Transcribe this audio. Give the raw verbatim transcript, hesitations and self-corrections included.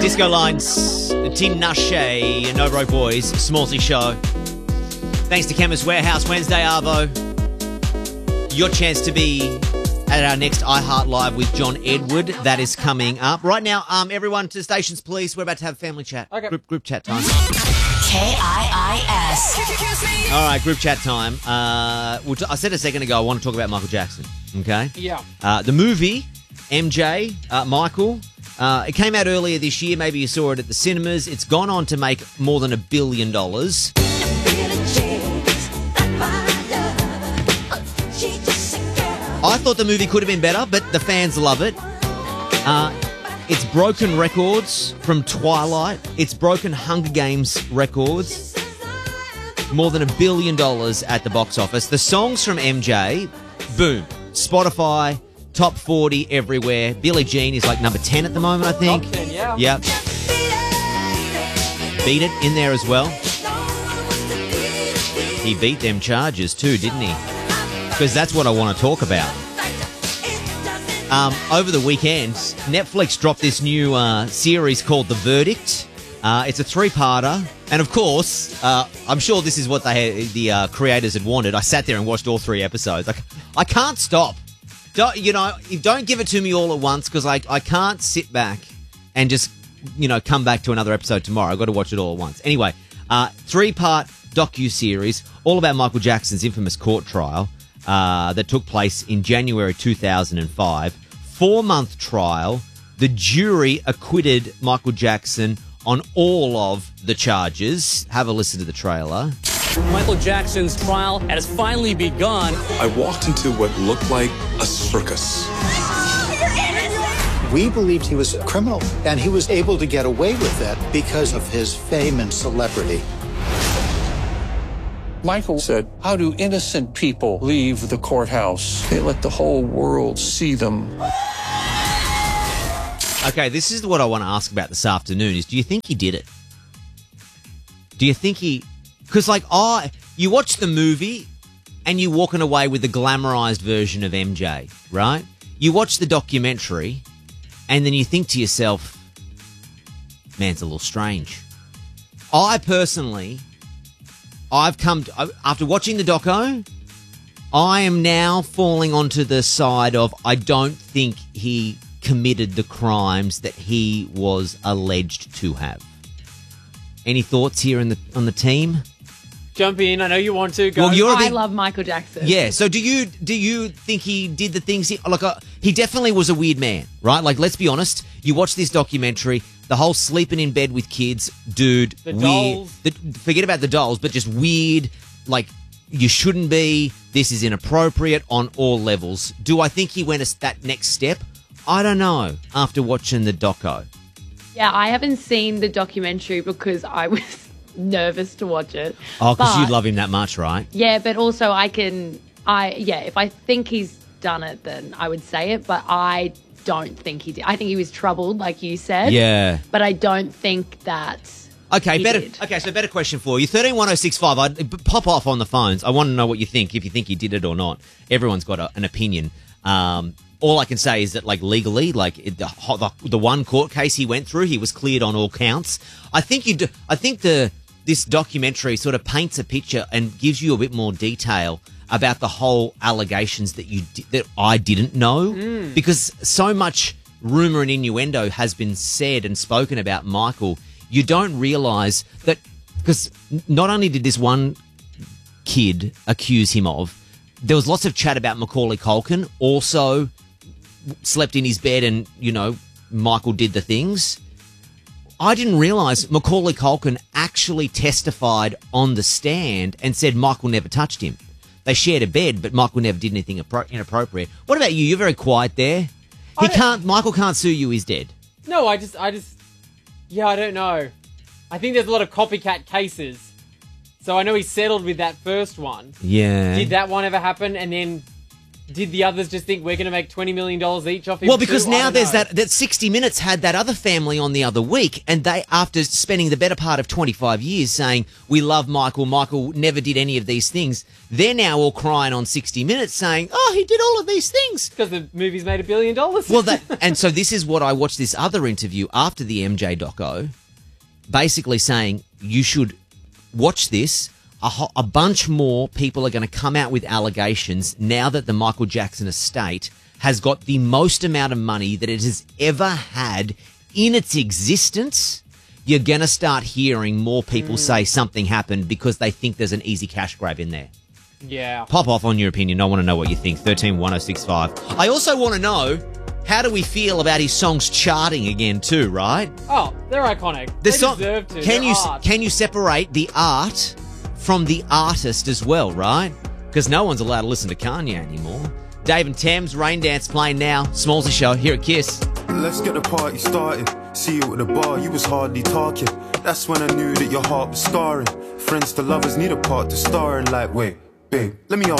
Disco Lines, Tinashe, No Broke Boys, Smallsy Show. Thanks to Chemist Warehouse, Wednesday, Arvo. Your chance to be at our next iHeart Live with John Edward. That is coming up. Right now, um, everyone to stations, please. We're about to have family chat. Okay. Group, group chat time. K I I S. All right, group chat time. Uh, we'll t- I said a second ago I want to talk about Michael Jackson, okay? Yeah. Uh, the movie, M J, uh, Michael, uh, it came out earlier this year. Maybe you saw it at the cinemas. It's gone on to make more than a billion dollars. I thought the movie could have been better, but the fans love it. Uh, it's broken records from Twilight. It's broken Hunger Games records. More than a billion dollars at the box office. The songs from M J, boom. Spotify, top forty everywhere. Billie Jean is like number ten at the moment, I think. Top ten, yeah. Yep. Beat It in there as well. He beat them Chargers too, didn't he? Because that's what I want to talk about. Um, over the weekend, Netflix dropped this new uh, series called The Verdict. Uh, it's a three-parter. And, of course, uh, I'm sure this is what they had, the uh, creators had wanted. I sat there and watched all three episodes. I, I can't stop. Don't, you know, don't give it to me all at once because I, I can't sit back and just, you know, come back to another episode tomorrow. I've got to watch it all at once. Anyway, uh, three-part docu-series all about Michael Jackson's infamous court trial. Uh, that took place in January two thousand five. Four-month trial. The jury acquitted Michael Jackson on all of the charges. Have a listen to the trailer. Michael Jackson's trial has finally begun. I walked into what looked like a circus. We believed he was a criminal, and he was able to get away with that because of his fame and celebrity. Michael said, how do innocent people leave the courthouse? They let the whole world see them. Okay, this is what I want to ask about this afternoon is, do you think he did it? Do you think he... Because, like, oh, you watch the movie and you're walking away with the glamorized version of M J, right? You watch the documentary and then you think to yourself, man, it's a little strange. I personally... I've come to, after watching the doco, I am now falling onto the side of I don't think he committed the crimes that he was alleged to have. Any thoughts here in the on the team? Jump in. I know you want to. Go. Well, you're a I big, love Michael Jackson. yeah. So do you do you think he did the things he like? Uh, he definitely was a weird man, right? Like, let's be honest. You watch this documentary. The whole sleeping in bed with kids, dude, The weird. dolls. The, forget about the dolls, but just weird, like, you shouldn't be. This is inappropriate on all levels. Do I think he went a, that next step? I don't know after watching the doco. Yeah, I haven't seen the documentary because I was nervous to watch it. Oh, because you But- love him that much, right? Yeah, but also I can, I yeah, if I think he's done it, then I would say it, but I don't think he did. I think he was troubled, like you said. Yeah. But I don't think that... Okay, He better. did. Okay, so better question for you. thirteen one oh six five. I pop off on the phones. I want to know what you think. If you think he did it or not. Everyone's got a, an opinion. Um, all I can say is that, like, legally, like it, the, the the one court case he went through, he was cleared on all counts. I think you. Do, I think the this documentary sort of paints a picture and gives you a bit more detail about the whole allegations that you di- that I didn't know, Mm. because so much rumor and innuendo has been said and spoken about Michael. You don't realise that, because not only did this one kid accuse him of, there was lots of chat about Macaulay Culkin also slept in his bed and, you know, Michael did the things. I didn't realise Macaulay Culkin actually testified on the stand and said Michael never touched him. They shared a bed, but Michael never did anything appro- inappropriate. What about you? You're very quiet there. He I- can't. Michael can't sue you. He's dead. No, I just, I just, yeah, I don't know. I think there's a lot of copycat cases. So I know he settled with that first one. Yeah. Did that one ever happen? And then Did the others just think we're going to make twenty million dollars each off him? Well, because too? I now don't there's know. that, that sixty minutes had that other family on the other week, and they, after spending the better part of twenty-five years saying, we love Michael, Michael never did any of these things, they're now all crying on sixty minutes saying, oh, he did all of these things. Because the movie's made a billion dollars. Well, that, and so this is what I watched this other interview after the M J doco, basically saying, you should watch this. A, ho- a bunch more people are going to come out with allegations now that the Michael Jackson estate has got the most amount of money that it has ever had in its existence. You're going to start hearing more people mm. say something happened because they think there's an easy cash grab in there. Yeah. Pop off on your opinion. I want to know what you think. thirteen one oh six five. I also want to know, how do we feel about his songs charting again too, right? Oh, they're iconic. The they song, deserve to. Can They're you art. can you separate the art from the artist as well, right? Because no one's allowed to listen to Kanye anymore. Dave and Thames, Rain Dance playing now. Smallsy Show, here at Kiss. Let's get the party started. See you at the bar, you was hardly talking. That's when I knew that your heart was scarring. Friends to lovers need a part to star in. Like, wait, babe, let me ask